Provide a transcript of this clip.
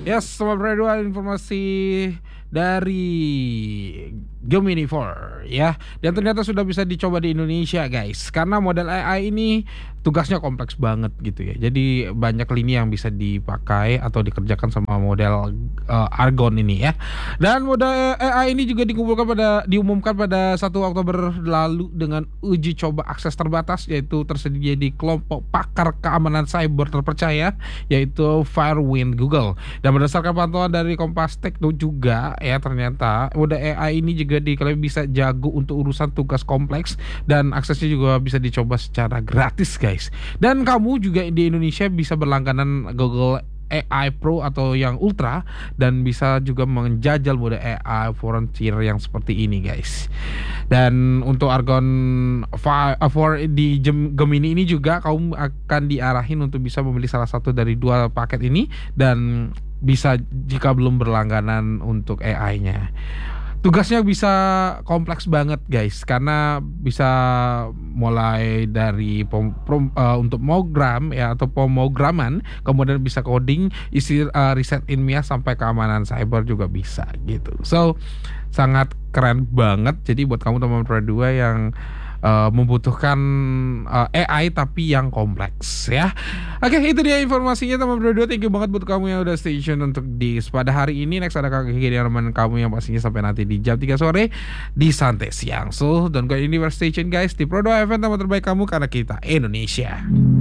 Yes, Sobat Berdua, informasi dari Gemini 4 ya. Dan ternyata sudah bisa dicoba di Indonesia, guys. Karena model AI ini tugasnya kompleks banget gitu ya. Jadi banyak lini yang bisa dipakai atau dikerjakan sama model Argon ini ya. Dan model AI ini juga diumumkan pada 1 Oktober lalu dengan uji coba akses terbatas, yaitu tersedia di kelompok pakar keamanan cyber terpercaya, yaitu Firewind Google. Dan berdasarkan pantauan dari Kompas Tech juga ya, ternyata model AI ini juga diklaim bisa jago untuk urusan tugas kompleks dan aksesnya juga bisa dicoba secara gratis, guys. Dan kamu juga di Indonesia bisa berlangganan Google AI Pro atau yang Ultra dan bisa juga menjajal mode AI Frontier yang seperti ini, guys. Dan untuk Argon 4 di Gemini ini juga kamu akan diarahin untuk bisa memilih salah satu dari 2 paket ini, dan bisa jika belum berlangganan untuk AI-nya. Tugasnya bisa kompleks banget, guys, karena bisa mulai dari untuk program ya atau pemrograman, kemudian bisa coding, isi riset ilmiah sampai keamanan cyber juga bisa gitu. So sangat keren banget. Jadi buat kamu teman Pro2 yang membutuhkan AI tapi yang kompleks ya. Oke, itu dia informasinya teman Pro2. Thank you banget buat kamu yang udah stay tune untuk di pada hari ini. Next ada kegiatan kamu yang pastinya sampai nanti di jam 3 sore di Santai Siang. So don't go anywhere, stay tune guys di Pro2 Event, teman terbaik kamu karena kita Indonesia.